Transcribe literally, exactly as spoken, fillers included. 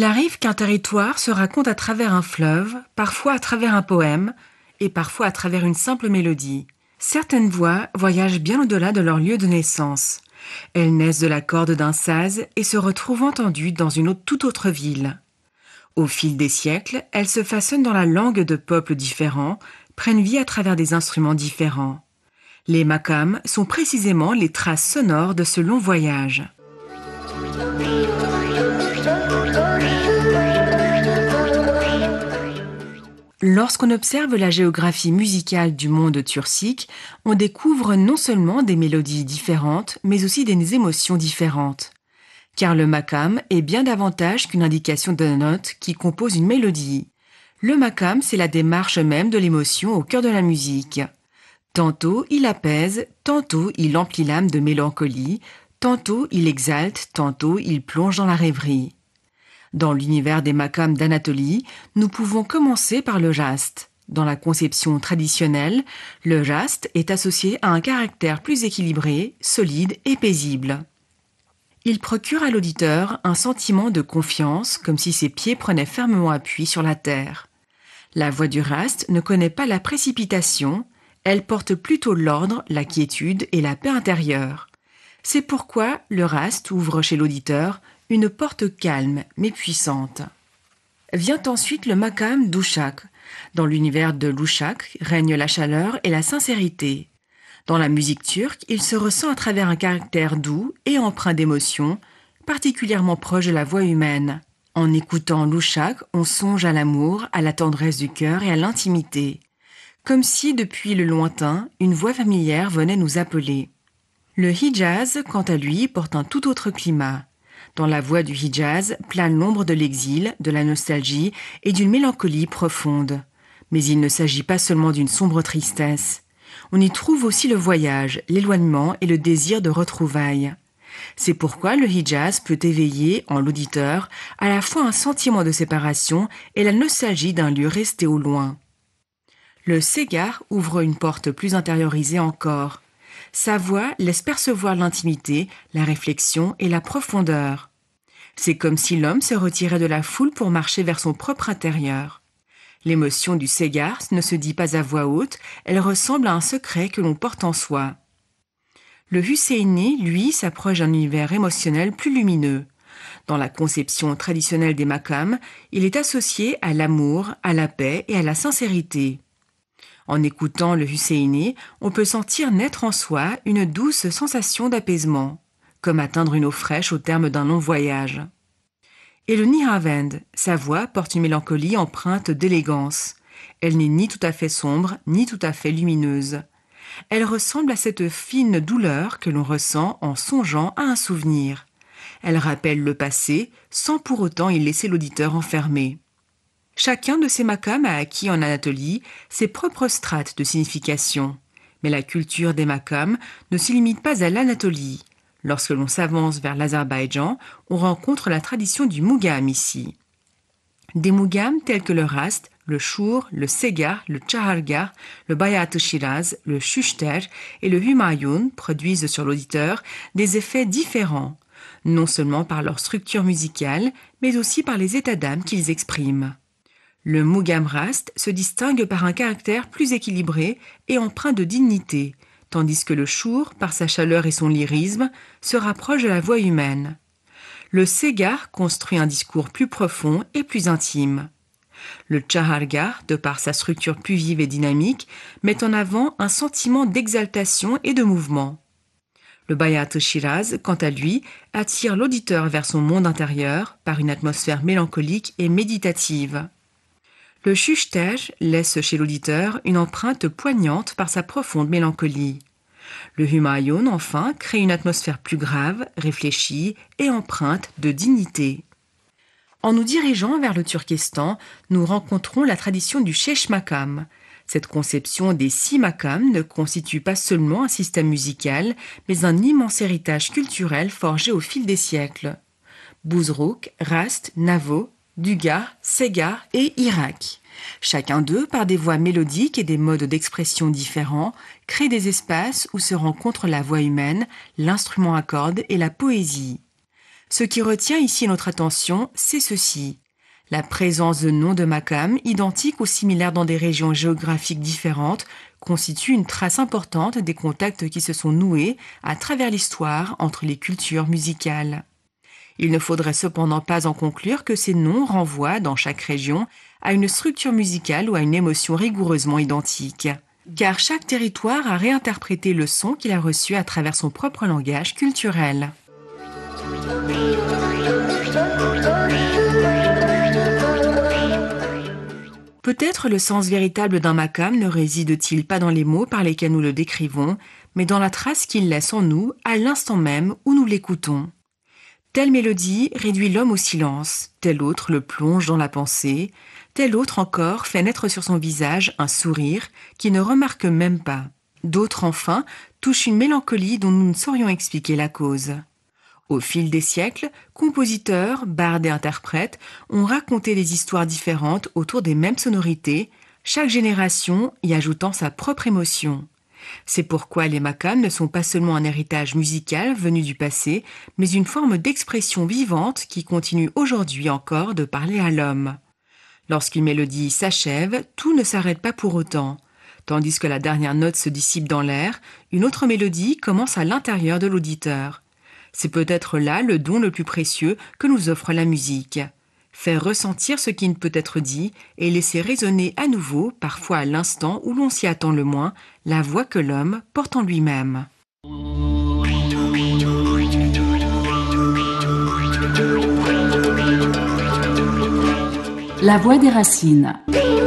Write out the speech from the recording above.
arrive qu'un territoire se raconte à travers un fleuve, parfois à travers un poème, et parfois à travers une simple mélodie. Certaines voix voyagent bien au-delà de leur lieu de naissance. Elles naissent de la corde d'un saz et se retrouvent entendues dans une autre, toute autre ville. Au fil des siècles, elles se façonnent dans la langue de peuples différents, prennent vie à travers des instruments différents. Les makams sont précisément les traces sonores de ce long voyage. Lorsqu'on observe la géographie musicale du monde turcique, on découvre non seulement des mélodies différentes, mais aussi des émotions différentes. Car le makam est bien davantage qu'une indication de notes qui compose une mélodie. Le makam, c'est la démarche même de l'émotion au cœur de la musique. Tantôt il apaise, tantôt il emplit l'âme de mélancolie, tantôt il exalte, tantôt il plonge dans la rêverie. Dans l'univers des makams d'Anatolie, nous pouvons commencer par le rast. Dans la conception traditionnelle, le rast est associé à un caractère plus équilibré, solide et paisible. Il procure à l'auditeur un sentiment de confiance, comme si ses pieds prenaient fermement appui sur la terre. La voix du rast ne connaît pas la précipitation, elle porte plutôt l'ordre, la quiétude et la paix intérieure. C'est pourquoi le rast ouvre chez l'auditeur une porte calme mais puissante. Vient ensuite le makam d'Uşak. Dans l'univers de l'Uşak règne la chaleur et la sincérité. Dans la musique turque, il se ressent à travers un caractère doux et empreint d'émotion, particulièrement proche de la voix humaine. En écoutant l'Uşak, on songe à l'amour, à la tendresse du cœur et à l'intimité. Comme si, depuis le lointain, une voix familière venait nous appeler. Le Hijaz, quant à lui, porte un tout autre climat. Dans la voix du Hijaz plane l'ombre de l'exil, de la nostalgie et d'une mélancolie profonde. Mais il ne s'agit pas seulement d'une sombre tristesse. On y trouve aussi le voyage, l'éloignement et le désir de retrouvailles. C'est pourquoi le Hijaz peut éveiller en l'auditeur à la fois un sentiment de séparation et la nostalgie d'un lieu resté au loin. Le Segar ouvre une porte plus intériorisée encore. Sa voix laisse percevoir l'intimité, la réflexion et la profondeur. C'est comme si l'homme se retirait de la foule pour marcher vers son propre intérieur. L'émotion du Segar ne se dit pas à voix haute, elle ressemble à un secret que l'on porte en soi. Le Hüseyni, lui, s'approche d'un univers émotionnel plus lumineux. Dans la conception traditionnelle des makams, il est associé à l'amour, à la paix et à la sincérité. En écoutant le Hüseyni, on peut sentir naître en soi une douce sensation d'apaisement, comme atteindre une eau fraîche au terme d'un long voyage. Et le Nihavend, sa voix porte une mélancolie empreinte d'élégance. Elle n'est ni tout à fait sombre, ni tout à fait lumineuse. Elle ressemble à cette fine douleur que l'on ressent en songeant à un souvenir. Elle rappelle le passé, sans pour autant y laisser l'auditeur enfermé. Chacun de ces makams a acquis en Anatolie ses propres strates de signification. Mais la culture des makams ne se limite pas à l'Anatolie. Lorsque l'on s'avance vers l'Azerbaïdjan, on rencontre la tradition du mugam ici. Des mugams tels que le rast, le chour, le segar, le chahargar, le bayat-ı Shiraz, le shushter et le humayun produisent sur l'auditeur des effets différents, non seulement par leur structure musicale, mais aussi par les états d'âme qu'ils expriment. Le mugam rast se distingue par un caractère plus équilibré et empreint de dignité, tandis que le chour, par sa chaleur et son lyrisme, se rapproche de la voix humaine. Le segar construit un discours plus profond et plus intime. Le chahargar, de par sa structure plus vive et dynamique, met en avant un sentiment d'exaltation et de mouvement. Le bayat-ı Shiraz, quant à lui, attire l'auditeur vers son monde intérieur par une atmosphère mélancolique et méditative. Le shushter laisse chez l'auditeur une empreinte poignante par sa profonde mélancolie. Le humayun, enfin, crée une atmosphère plus grave, réfléchie et empreinte de dignité. En nous dirigeant vers le Turkestan, nous rencontrons la tradition du shesh makam. Cette conception des six makams ne constitue pas seulement un système musical, mais un immense héritage culturel forgé au fil des siècles. Bouzrouk, Rast, Navo, Dugar, Segar et Irak. Chacun d'eux, par des voix mélodiques et des modes d'expression différents, crée des espaces où se rencontrent la voix humaine, l'instrument à cordes et la poésie. Ce qui retient ici notre attention, c'est ceci. La présence de noms de makam, identiques ou similaires dans des régions géographiques différentes, constitue une trace importante des contacts qui se sont noués à travers l'histoire entre les cultures musicales. Il ne faudrait cependant pas en conclure que ces noms renvoient, dans chaque région, à une structure musicale ou à une émotion rigoureusement identique. Car chaque territoire a réinterprété le son qu'il a reçu à travers son propre langage culturel. Peut-être le sens véritable d'un makam ne réside-t-il pas dans les mots par lesquels nous le décrivons, mais dans la trace qu'il laisse en nous à l'instant même où nous l'écoutons. Telle mélodie réduit l'homme au silence, telle autre le plonge dans la pensée, telle autre encore fait naître sur son visage un sourire qui ne remarque même pas. D'autres enfin touchent une mélancolie dont nous ne saurions expliquer la cause. Au fil des siècles, compositeurs, bardes et interprètes ont raconté des histoires différentes autour des mêmes sonorités, chaque génération y ajoutant sa propre émotion. C'est pourquoi les makams ne sont pas seulement un héritage musical venu du passé, mais une forme d'expression vivante qui continue aujourd'hui encore de parler à l'homme. Lorsqu'une mélodie s'achève, tout ne s'arrête pas pour autant. Tandis que la dernière note se dissipe dans l'air, une autre mélodie commence à l'intérieur de l'auditeur. C'est peut-être là le don le plus précieux que nous offre la musique. Faire ressentir ce qui ne peut être dit et laisser résonner à nouveau, parfois à l'instant où l'on s'y attend le moins, la voix que l'homme porte en lui-même. La voix des racines.